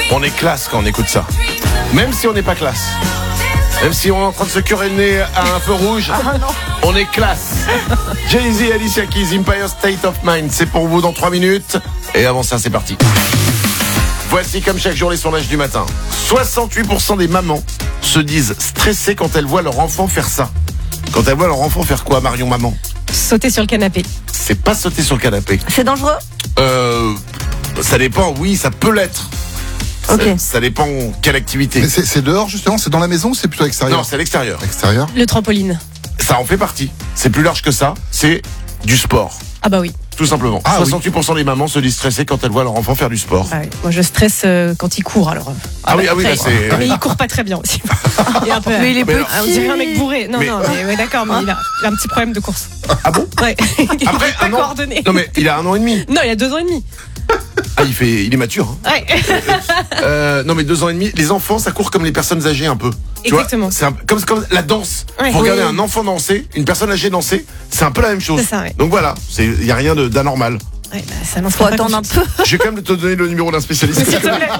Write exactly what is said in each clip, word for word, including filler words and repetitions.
On est classe quand on écoute ça. Même si on n'est pas classe. Même si on est en train de se curer le nez à un feu rouge, Ah non. on est classe. Jay-Z, Alicia Keys, Empire State of Mind. C'est pour vous dans trois minutes. Et avant ça, c'est parti. Voici comme chaque jour les sondages du matin. soixante-huit pour cent des mamans se disent stressées quand elles voient leur enfant faire ça. Quand elles voient leur enfant faire quoi, Marion maman? Sauter sur le canapé. C'est pas sauter sur le canapé. C'est dangereux? Euh, ça dépend, oui, ça peut l'être. Ok. Ça, ça dépend quelle activité. Mais c'est, c'est dehors justement, c'est dans la maison ou c'est plutôt à l'extérieur? Non, c'est à l'extérieur. Extérieur. Le trampoline. Ça en fait partie. C'est plus large que ça. C'est du sport. Ah bah oui. Tout simplement. Ah, soixante-huit pour cent des mamans se disent stressées quand elles voient leur enfant faire du sport. Ah oui. Moi je stresse euh, quand il court alors. Ah oui, ah oui, là, Après, c'est- Mais il court pas très bien aussi. Il est un peu. Mais il est Mais petit. non. Ah, on dirait un mec bourré. Non, Mais- non, mais ouais, d'accord, mais il a, il a un petit problème de course. Ah bon? Ouais. Il Après, est pas un an. coordonné. Non mais il a un an et demi. Non, il a deux ans et demi. Ah, il fait, il est mature. Hein. Ouais. Euh, non mais deux ans et demi. Les enfants, ça court comme les personnes âgées un peu. Tu vois, Exactement. c'est un- comme comme la danse. Ouais. Faut regarder Oui. un enfant danser, une personne âgée danser, c'est un peu la même chose. C'est ça, ouais. Donc voilà, c'est il y a rien de- d'anormal. Ouais, bah, ça n'en Faut attendre un peu. Je vais quand même te donner le numéro d'un spécialiste. S'il te plaît.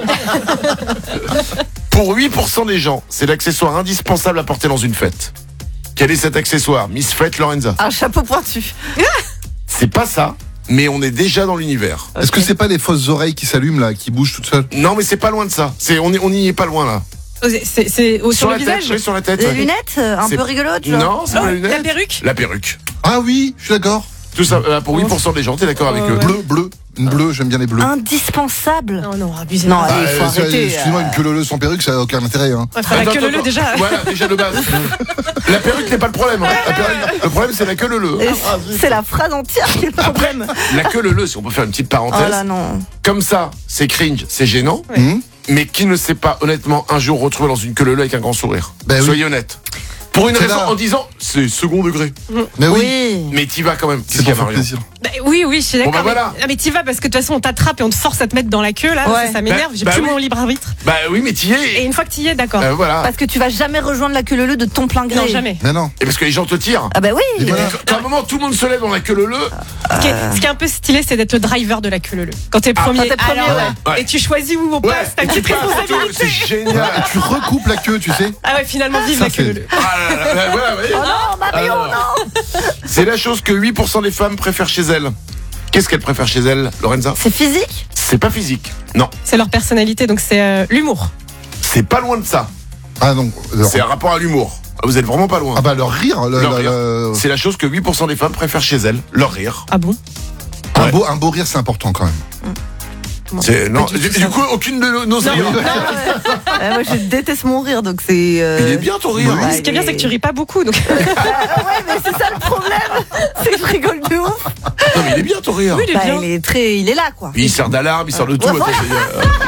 Pour huit pour cent des gens, c'est l'accessoire indispensable à porter dans une fête. Quel est cet accessoire, Miss Fête Lorenza? Un chapeau pointu. C'est pas ça, mais on est déjà dans l'univers. Est-ce que c'est pas les fausses oreilles qui s'allument là, qui bougent toutes seules? Non, mais c'est pas loin de ça. C'est on est, on y est pas loin là. C'est, c'est, c'est au- sur, la le tête, visage. oui, sur la tête. Des ouais. lunettes, euh, un C'est- peu rigolotes, genre. Non, c'est Oh, pas la lunette. la perruque. La perruque. Ah oui, je suis d'accord. Tout ça euh, pour huit pour cent des gens. T'es d'accord avec Ouais, eux? ouais. Bleu, bleu, une bleue, j'aime bien les bleus. Indispensable. Non, non, abusé. Non, Ouais, allez, Ah, faut euh, arrêter. Excuse-moi, euh. une queue leu sans perruque, ça a aucun intérêt. Hein. enfin, la Attends, queue leu attends, déjà. Voilà, déjà de base. La perruque n'est pas le problème. Hein. La perruque- le problème, c'est la queue leu. Et c'est la phrase entière qui est le problème. La queue leu, si on peut faire une petite Oh parenthèse. là non. Comme ça, c'est cringe, c'est gênant. Hum Mais qui ne s'est pas honnêtement un jour retrouvé dans une queue leu avec un grand sourire? Ben oui. Soyez honnête. Pour une C'est raison, là. en disant c'est second degré. Mais oui, Oui. Mais t'y vas quand même. Qu'est-ce c'est qu'il y a, pour faire Marion? plaisir. Bah, oui, oui, je suis d'accord. Bon, bah, voilà. mais, ah, mais t'y vas parce que de toute façon on t'attrape et on te force à te mettre dans la queue là. Ouais. Ça, ça m'énerve. Bah, J'ai bah plus oui. mon libre arbitre. Bah oui, mais t'y Et es. une fois que t'y es, d'accord. Euh, voilà. Parce que tu vas jamais rejoindre la queue leu de ton plein gré. Non, jamais. Mais non. Et parce que les gens te tirent. Ah bah oui. Et voilà. Quand à un moment tout le monde se lève dans la queue leu, Ce qui, est, ce qui est un peu stylé, c'est d'être le driver de la queue leu. Quand t'es Ah, premier, quand t'es premier, alors, ouais. Ouais. et tu choisis où on ouais, passe, t'as et une tu petite passes, responsabilité. c'est génial. Et tu recoupes la queue, tu sais. Ah ouais, finalement, vive Ça, la queue c'est- leu. Ah là là là, voilà, vous voyez. Oh non, Marion, Alors, non. C'est la chose que huit pour cent des femmes préfèrent chez elles. Qu'est-ce qu'elles préfèrent chez elles, Lorenza? C'est physique? C'est pas physique. Non, C'est leur personnalité, donc c'est euh, l'humour. c'est pas loin de ça. Ah non. alors- C'est un rapport à l'humour. Ah, vous êtes vraiment pas loin. Ah bah leur rire, le- Leur le- rire. le- C'est la chose que huit pour cent des femmes préfèrent chez elles, leur rire. Ah bon? un, Ouais. beau, un beau rire, c'est important quand même. Bon, C'est non. pas du Du, tout du ça. coup, aucune de nos Non, rires. non, Euh, Moi, je déteste mon rire, donc c'est. euh, Il est bien ton rire. Oui. hein. Ce qui est bien, c'est que tu ris pas beaucoup. Donc... Bah, ouais, mais c'est ça le problème. C'est que je rigole de ouf. Non, mais il est bien ton rire. Oui, il est Bah, bien. il est très, il est là, quoi. Il sert d'alarme, il sert de tout. Ouais, Attends, c'est, euh,